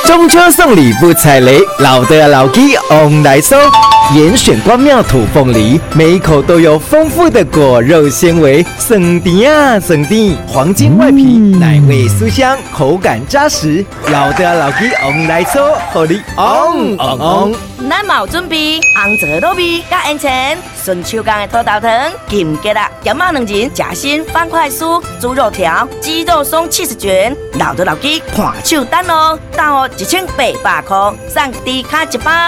中秋送礼不踩雷，老的老鸡翁来收。严选光妙土凤梨，每一口都有丰富的果肉纤维，酸甜啊酸甜，黄金外皮，奶味酥香，口感扎实。老的老鸡翁来收，互你翁翁翁。 咱嘛有准备红枣卤味、甲烟肠、顺手工的土豆汤、金桔啦、咸肉两仁、夹心方块酥、猪肉条、鸡肉松70卷，老的老鸡看手等哦，单号1800块，送低卡一包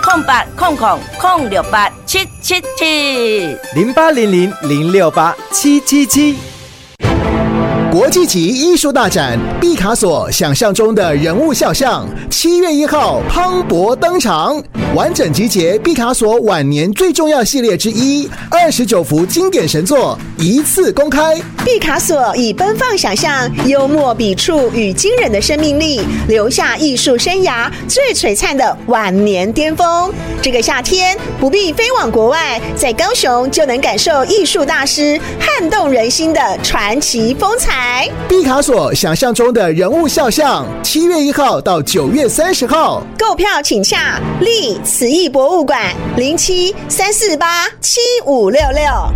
，0800-068-777。0800-068-777。 国际级艺术大展毕卡索想象中的人物肖像，7月1号磅礴登场，完整集结毕卡索晚年最重要系列之一，29幅经典神作一次公开。 毕卡索以奔放想象、幽默笔触与惊人的生命力，留下艺术生涯最璀璨的晚年巅峰。这个夏天不必飞往国外，在高雄就能感受艺术大师撼动人心的传奇风采。 毕卡索想象中的人物肖像，7月1号到9月30号， 购票请洽立慈艺博物馆07-348-7566。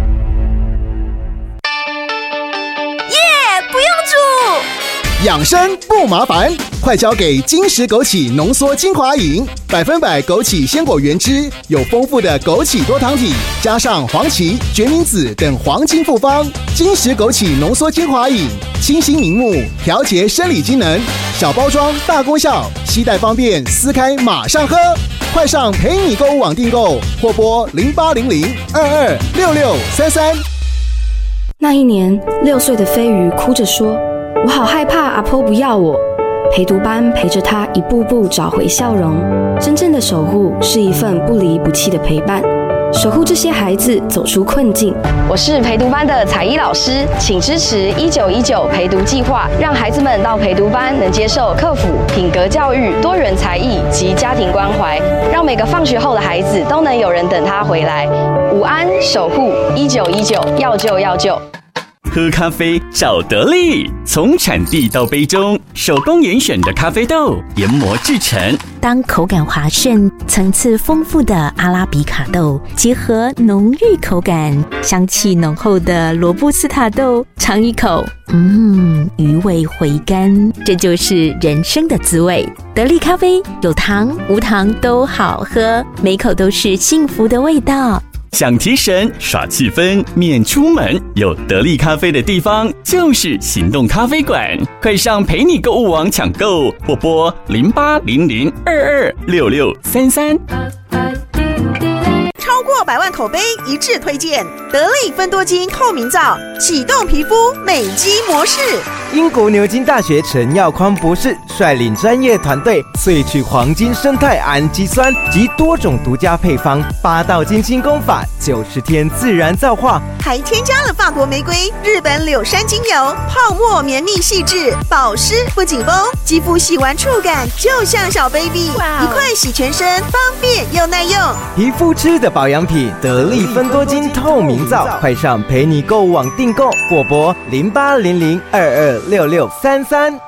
不用煮， 养生不麻烦，快交给金石枸杞浓缩精华饮，100%枸杞鲜果原汁，有丰富的枸杞多糖体，加上黄芪、决明子等黄金复方。金石枸杞浓缩精华饮，清新明目，调节生理机能，小包装大功效，携带方便，撕开马上喝。快上陪你购物网订购，或拨0800-226633。 那一年，6岁的飞鱼哭着说：“我好害怕阿婆不要我。”陪读班陪着他一步步找回笑容。真正的守护是一份不离不弃的陪伴，守护这些孩子走出困境。 我是陪读班的彩衣老师，请支持1919陪读计划，让孩子们到陪读班能接受课辅、品格教育、多元才艺及家庭关怀，让每个放学后的孩子都能有人等他回来。午安，守护1919，要救要救。 喝咖啡找得力，从产地到杯中，手工严选的咖啡豆研磨制成。 当口感滑顺、层次丰富的阿拉比卡豆结合浓郁口感、香气浓厚的罗布斯塔豆，尝一口，余味回甘，这就是人生的滋味。得力咖啡有糖无糖都好喝，每口都是幸福的味道。 想提神耍气氛免出门，有得力咖啡的地方就是行动咖啡馆，快上陪你购物网抢购，或拨0800226633。 超过100万口碑一致推荐得力芬多精透明皂，启动皮肤美肌模式。 英国牛津大学陈耀匡博士率领专业团队萃取黄金生态氨基酸及多种独家配方，8道金清功法，90天自然皂化， 还添加了法国玫瑰、日本柳杉精油，泡沫绵密细致，保湿不紧绷，肌肤洗完触感就像小 baby， 一块洗全身，方便又耐用。 皮肤吃的保养品，得力芬多精透明皂，快上陪你购物网订购，或拨0800226633。